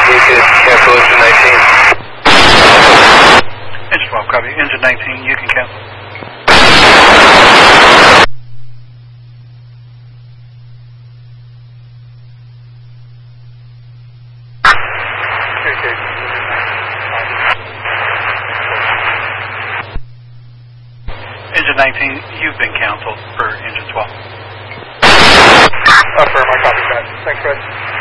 You can cancel engine 19. Engine 12, copy. Engine 19, you can cancel. Engine 19, you've been canceled for engine 12. Affirm, I copy that. Thanks, Fred.